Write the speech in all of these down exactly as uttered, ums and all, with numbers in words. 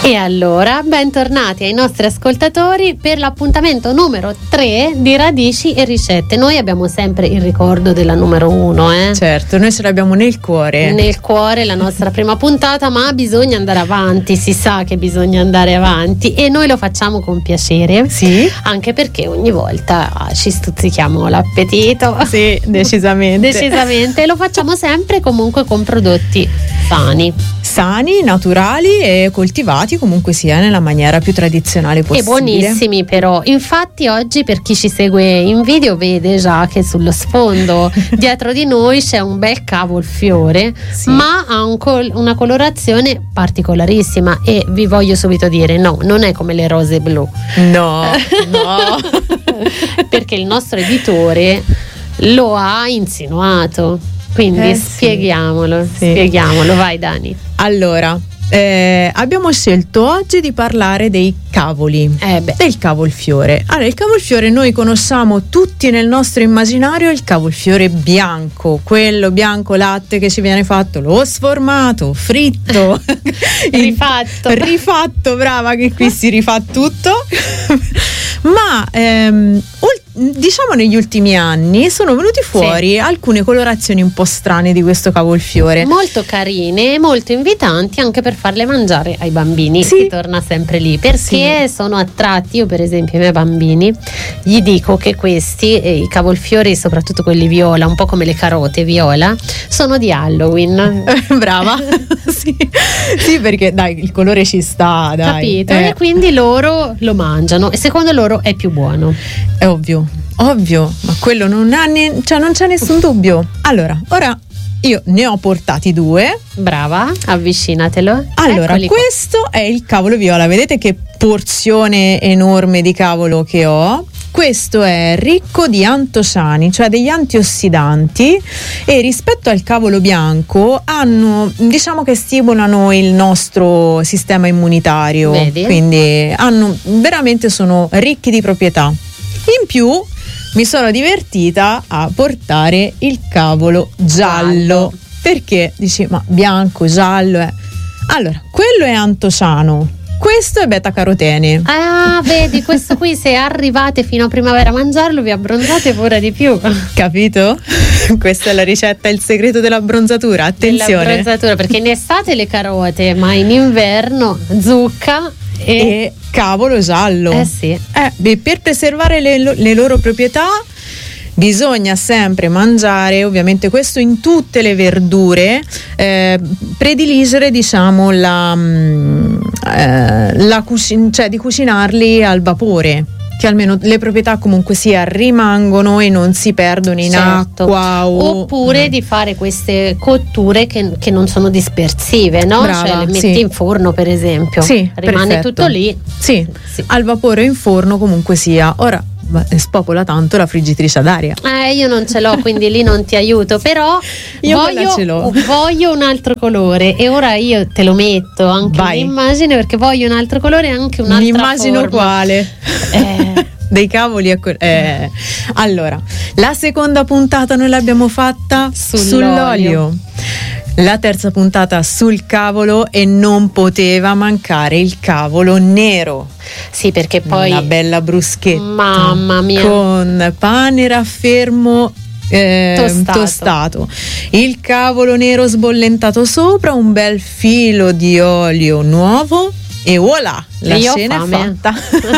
E allora, bentornati ai nostri ascoltatori per l'appuntamento numero tre di Radici e Ricette. Noi abbiamo sempre il ricordo della numero uno, eh? Certo, noi ce l'abbiamo nel cuore. Nel cuore la nostra prima puntata, ma bisogna andare avanti, si sa che bisogna andare avanti e noi lo facciamo con piacere. Sì. Anche perché ogni volta ci stuzzichiamo l'appetito. Sì, decisamente. Decisamente, e lo facciamo sempre comunque con prodotti sani. Sani, naturali e coltivati comunque sia nella maniera più tradizionale possibile. E buonissimi però. Infatti oggi, per chi ci segue in video, vede già che sullo sfondo dietro di noi c'è un bel cavolfiore, sì, ma ha un col- una colorazione particolarissima e vi voglio subito dire no, non è come le rose blu. No, no. Perché il nostro editore lo ha insinuato. Quindi eh, spieghiamolo, sì. spieghiamolo, vai Dani. Allora, eh, abbiamo scelto oggi di parlare dei cavoli, eh beh. del cavolfiore. Allora, il cavolfiore noi conosciamo tutti nel nostro immaginario il cavolfiore bianco, quello bianco latte che ci viene fatto lo sformato, fritto, rifatto, rifatto, brava, che qui si rifà tutto. Ma ehm, diciamo negli ultimi anni sono venuti fuori, sì, alcune colorazioni un po' strane di questo cavolfiore, molto carine e molto invitanti anche per farle mangiare ai bambini. Sì. Si torna sempre lì perché, sì, sono attratti. Io per esempio ai miei bambini gli dico che questi, eh, i cavolfiori, soprattutto quelli viola, un po' come le carote viola, sono di Halloween. Brava. sì. sì, perché dai, il colore ci sta, dai. Capito? Eh. E quindi loro lo mangiano e secondo loro è più buono. È ovvio, ovvio, ma quello non ha ne- cioè non c'è nessun dubbio. Allora, ora io ne ho portati due. Brava, avvicinatelo. Allora, Eccoli questo qua è il cavolo viola, vedete che porzione enorme di cavolo che ho. Questo è ricco di antociani, cioè degli antiossidanti, e rispetto al cavolo bianco hanno, diciamo che stimolano il nostro sistema immunitario. Vedi? Quindi hanno, veramente sono ricchi di proprietà. In più mi sono divertita a portare il cavolo giallo, giallo. Perché dici ma bianco, giallo è... Allora, quello è antociano, questo è beta carotene. Ah, vedi, questo qui, se arrivate fino a primavera a mangiarlo vi abbronzate pure di più. Capito? Questa è la ricetta, il segreto dell'abbronzatura. Attenzione. Dell'abbronzatura, perché in estate le carote, ma in inverno zucca e, e cavolo giallo. Eh sì. Eh, beh, per preservare le, le loro proprietà bisogna sempre mangiare, ovviamente questo in tutte le verdure, eh, prediligere diciamo la, eh, la cucin- cioè di cucinarli al vapore, che almeno le proprietà comunque sia rimangono e non si perdono in, certo, acqua o... oppure di fare queste cotture che, che non sono dispersive, no? Brava, cioè le metti sì. in forno per esempio, sì, rimane perfetto. tutto lì, sì, sì, al vapore o in forno comunque sia. Ora spopola tanto la friggitrice ad aria. Eh, io non ce l'ho, quindi lì non ti aiuto, però io voglio, ce l'ho. voglio un altro colore e ora io te lo metto anche un'immagine, perché voglio un altro colore e anche un'altra Immagino forma. quale? Eh. Dei cavoli. Eh. Allora, la seconda puntata noi l'abbiamo fatta Sull'olio. sull'olio. La terza puntata sul cavolo e non poteva mancare il cavolo nero. Sì, perché poi una bella bruschetta, mamma mia, con pane raffermo eh, tostato. tostato, il cavolo nero sbollentato sopra, un bel filo di olio nuovo e voilà, la io cena è fatta.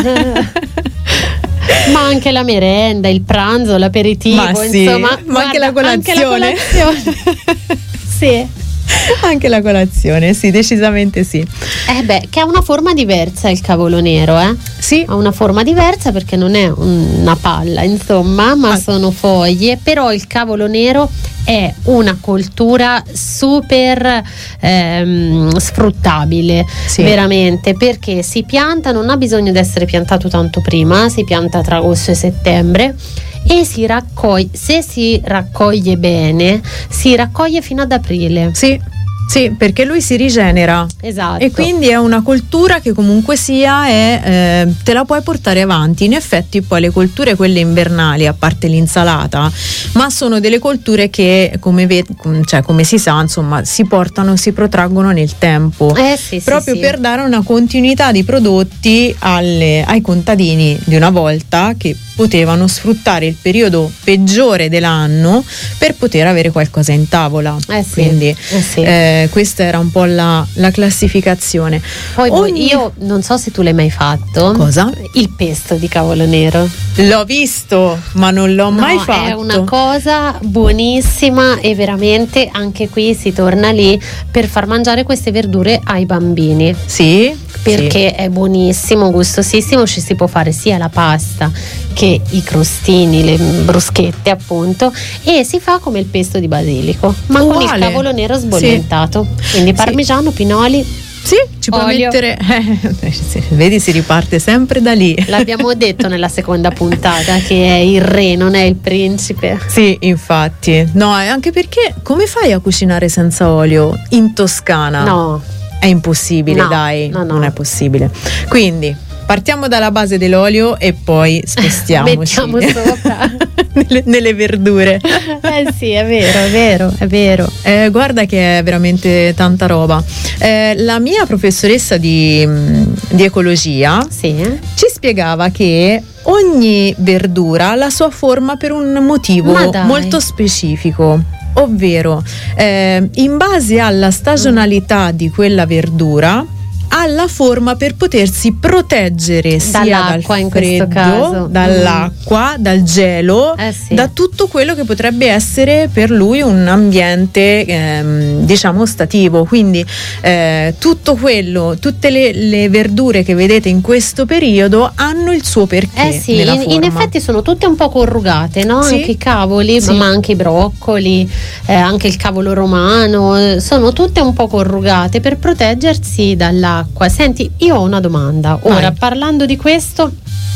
Ma anche la merenda, il pranzo, l'aperitivo, ma sì, insomma, ma anche la colazione, anche la colazione. Sì, anche la colazione, sì, decisamente sì. Eh beh, che ha una forma diversa il cavolo nero, eh? Sì. Ha una forma diversa perché non è una palla, insomma, ma ah. sono foglie, però il cavolo nero è una coltura super ehm, sfruttabile, sì, veramente, perché si pianta, non ha bisogno di essere piantato tanto prima, si pianta tra agosto e settembre e si raccoglie, se si raccoglie bene, si raccoglie fino ad aprile. Sì. Sì, perché lui si rigenera. Esatto. E quindi è una coltura che comunque sia è, eh, te la puoi portare avanti. In effetti poi le colture quelle invernali, a parte l'insalata, ma sono delle colture che come, ve- cioè, come si sa, insomma, si portano, si protraggono nel tempo. Eh sì, proprio sì, per sì. dare una continuità di prodotti alle, ai contadini di una volta, che potevano sfruttare il periodo peggiore dell'anno per poter avere qualcosa in tavola. Eh sì, Quindi eh sì. eh, questa era un po' la, la classificazione. Poi Ogni- io non so se tu l'hai mai fatto. Cosa? Il pesto di cavolo nero. L'ho visto, ma non l'ho No, mai fatto. è una cosa buonissima e veramente anche qui si torna lì per far mangiare queste verdure ai bambini. Sì, Perché è buonissimo, gustosissimo, ci si può fare sia la pasta che i crostini, le bruschette appunto, e si fa come il pesto di basilico, ma con il Uguale. cavolo nero sbollentato. Quindi Sì. parmigiano, pinoli. Sì, ci può Olio. mettere. Eh, sì, vedi, si riparte sempre da lì. L'abbiamo detto nella seconda puntata che è il re, non è il principe. Sì, infatti. No, e anche perché come fai a cucinare senza olio in Toscana? No. È impossibile, No, dai, no, no. non è possibile. Quindi partiamo dalla base dell'olio e poi spostiamoci Mettiamo sopra. nelle, nelle verdure. Eh sì, è vero, è vero, è vero. Eh, guarda che è veramente tanta roba. Eh, la mia professoressa di, di ecologia Sì, eh? ci spiegava che ogni verdura ha la sua forma per un motivo Ma dai. molto specifico. Ovvero, eh, in base alla stagionalità di quella verdura, ha la forma per potersi proteggere sia dal Dall'acqua, in questo freddo, caso. dall'acqua, dal gelo, Eh sì. da tutto quello che potrebbe essere per lui un ambiente ehm, diciamo stativo. Quindi eh, tutto quello, tutte le, le verdure che vedete in questo periodo hanno il suo perché. Eh sì, nella in, in forma. effetti sono tutte un po' corrugate, no? Sì. Anche i cavoli, Sì. ma anche i broccoli, eh, anche il cavolo romano, eh, sono tutte un po' corrugate per proteggersi dall'acqua. Senti, io ho una domanda. Ora, Vai. parlando di questo,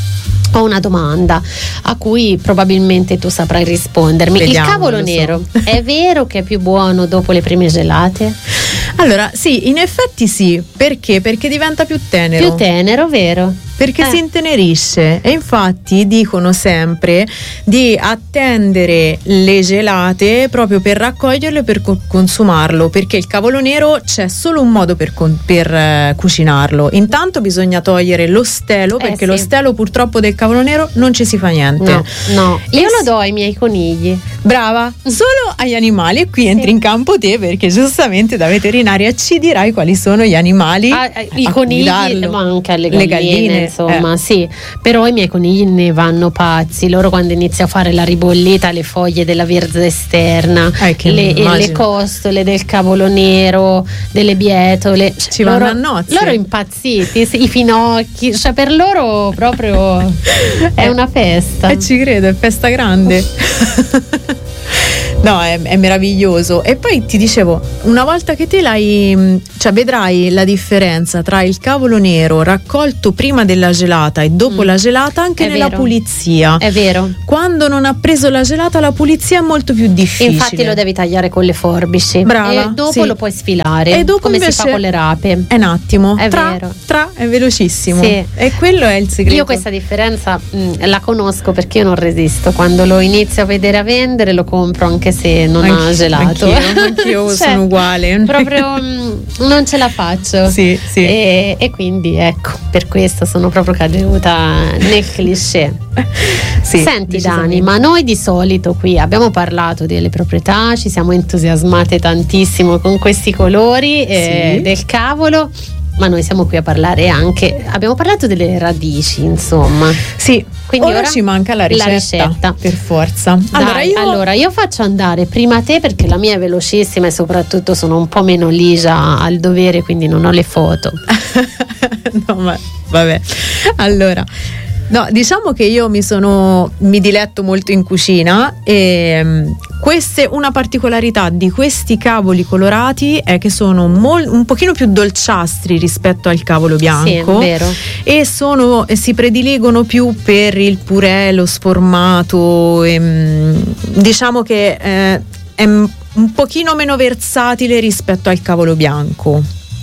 ho una domanda a cui probabilmente tu saprai rispondermi. Vediamo, il cavolo lo so. nero è vero che è più buono dopo le prime gelate? Allora, sì, in effetti sì. Perché? Perché diventa più tenero. Più tenero, vero? Perché Eh. si intenerisce, e infatti dicono sempre di attendere le gelate proprio per raccoglierlo e per co- consumarlo, perché il cavolo nero c'è solo un modo per, con- per eh, cucinarlo. Intanto bisogna togliere lo stelo, Eh, perché sì. lo stelo purtroppo del cavolo nero non ci si fa niente. No, no. E Io s- lo do ai miei conigli. Brava, solo agli animali, e qui entri Sì. in campo te, perché giustamente da veterinaria ci dirai quali sono gli animali Ah, eh, I a cui conigli, darlo. ma anche alle Le galline, galline, insomma, eh. sì. Però i miei conigli ne vanno pazzi. Loro quando inizia a fare la ribollita, le foglie della verza esterna, Eh, che le, e immagino. le costole del cavolo nero, delle bietole, cioè, Ci loro, vanno a nozze. loro impazziti, sì, i finocchi, cioè per loro proprio è una festa. E ci credo, è festa grande. No, è, è meraviglioso. E poi ti dicevo, una volta che te l'hai, cioè vedrai la differenza tra il cavolo nero raccolto prima della gelata e dopo Mm. la gelata anche È nella vero. pulizia. È vero. Quando non ha preso la gelata, la pulizia è molto più difficile. Infatti lo devi tagliare con le forbici. Brava, e dopo sì. lo puoi sfilare, E dopo come invece si fa con le rape. È un attimo, È tra, vero. tra è velocissimo. Sì. E quello è il segreto. Io questa differenza mh, la conosco perché io non resisto. Quando lo inizio a vedere a vendere lo compro anche se non ha Anch- gelato. Anch'io, anch'io Cioè, sono uguale. Proprio mh, non ce la faccio. Sì, sì. E, e quindi ecco, per questo sono proprio caduta nel cliché. Sì, Senti decisamente. Dani, ma noi di solito qui abbiamo parlato delle proprietà, ci siamo entusiasmate tantissimo con questi colori eh, Sì. del cavolo, ma noi siamo qui a parlare anche, abbiamo parlato delle radici, insomma. Sì, Quindi ora, ora ci manca la ricetta, la ricetta. per forza. Dai, Allora io, allora io faccio andare prima te perché la mia è velocissima e soprattutto sono un po' meno ligia al dovere, quindi non ho le foto. no, ma vabbè. Allora, no, diciamo che io mi sono mi diletto molto in cucina e um, queste, una particolarità di questi cavoli colorati è che sono mol, un pochino più dolciastri rispetto al cavolo bianco. Sì, è vero. E sono, e si prediligono più per il purè, lo sformato, e, mm, diciamo che eh, è un pochino meno versatile rispetto al cavolo bianco.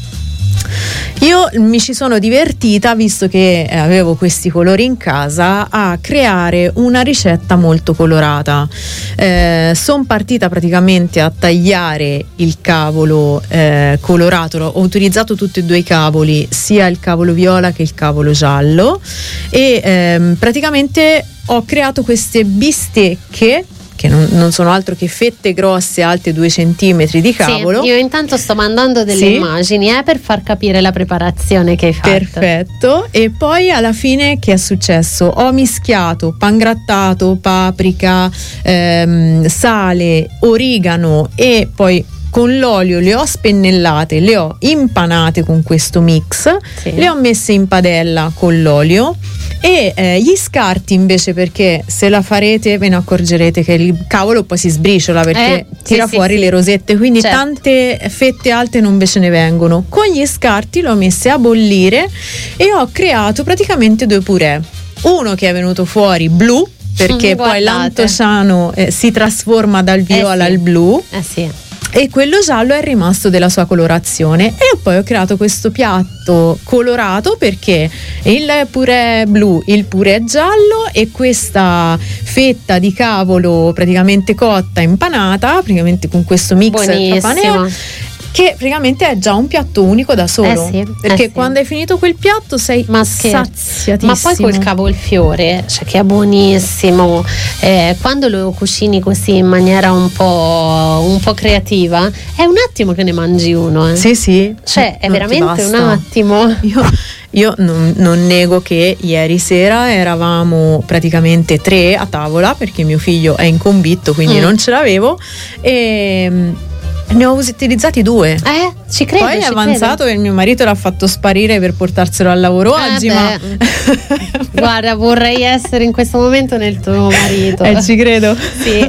Io mi ci sono divertita, visto che avevo questi colori in casa, a creare una ricetta molto colorata. Eh, sono partita praticamente a tagliare il cavolo eh, colorato. Ho utilizzato tutti e due i cavoli, sia il cavolo viola che il cavolo giallo, e ehm, praticamente ho creato queste bistecche che non, non sono altro che fette grosse alte due centimetri di cavolo. Sì, io intanto sto mandando delle sì. immagini eh, per far capire la preparazione che hai fatto. Perfetto. E poi alla fine che è successo? Ho mischiato pangrattato, paprika, ehm, sale, origano, e poi con l'olio le ho spennellate, le ho impanate con questo mix, sì. le ho messe in padella con l'olio. E eh, gli scarti invece, perché se la farete ve ne accorgerete che il cavolo poi si sbriciola, perché eh, tira sì, fuori sì, le rosette, quindi certo. tante fette alte non ve ce ne vengono. Con gli scarti le ho messe a bollire e ho creato praticamente due purè, uno che è venuto fuori blu, perché mm, poi l'antociano eh, si trasforma dal viola eh sì. al blu, eh sì. e quello giallo è rimasto della sua colorazione. E poi ho creato questo piatto colorato, perché il purè blu, il purè giallo e questa fetta di cavolo praticamente cotta, impanata, praticamente con questo mix buonissimo, che praticamente è già un piatto unico da solo, eh sì, perché eh sì. quando hai finito quel piatto sei ma saziatissimo. Ma poi col cavolfiore, cioè, che è buonissimo, eh, quando lo cucini così in maniera un po', un po' creativa, è un attimo che ne mangi uno, eh. Sì, sì, cioè è non veramente un attimo. Io Io non, non nego che ieri sera eravamo praticamente tre a tavola, perché mio figlio è incombitto, quindi mm. non ce l'avevo, e ne ho utilizzati due. Eh, ci credo. Poi ci è avanzato credo. E mio marito l'ha fatto sparire per portarselo al lavoro eh oggi. Beh. Ma guarda, vorrei essere in questo momento nel tuo marito. Eh, ci credo. Sì.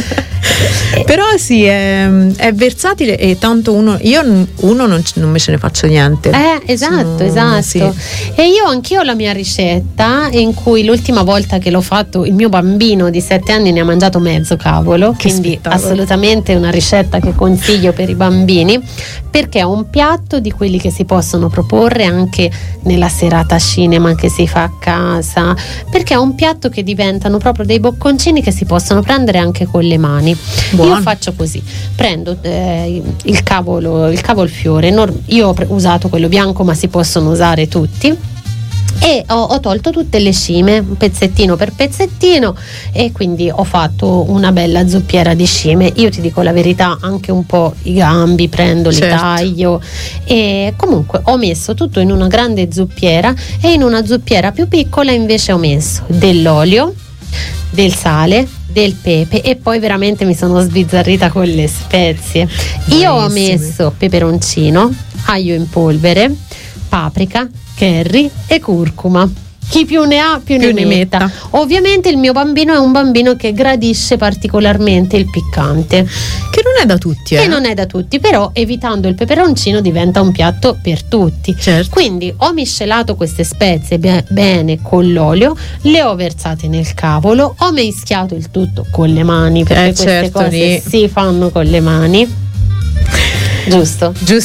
Però sì, è, è versatile, e tanto uno io uno non, non me ce ne faccio niente. Eh, esatto, Sono, esatto. Sì. E io anch'io ho la mia ricetta, in cui l'ultima volta che l'ho fatto il mio bambino di sette anni ne ha mangiato mezzo cavolo, che quindi spettacolo. Assolutamente una ricetta che consiglio per i bambini, perché è un piatto di quelli che si possono proporre anche nella serata cinema che si fa a casa, perché è un piatto che diventano proprio dei bocconcini che si possono prendere anche con le mani. Buono. Io faccio così, prendo eh, il cavolo, il cavolfiore, nor- io ho usato quello bianco, ma si possono usare tutti, e ho, ho tolto tutte le cime pezzettino per pezzettino, e quindi ho fatto una bella zuppiera di cime. Io ti dico la verità, anche un po' i gambi prendo, li certo. taglio, e comunque ho messo tutto in una grande zuppiera, e in una zuppiera più piccola invece ho messo dell'olio, del sale, del pepe, e poi veramente mi sono sbizzarrita con le spezie. Buonissime. Io ho messo peperoncino, aglio in polvere, paprika, curry e curcuma. Chi più ne ha più, più ne, ne metta. metta. Ovviamente il mio bambino è un bambino che gradisce particolarmente il piccante, che non è da tutti, eh? Che non è da tutti, però evitando il peperoncino diventa un piatto per tutti. Certo. Quindi ho miscelato queste spezie be- bene con l'olio, le ho versate nel cavolo, ho mischiato il tutto con le mani, perché eh, queste certo, cose lì. si fanno con le mani. Giusto? Giusto.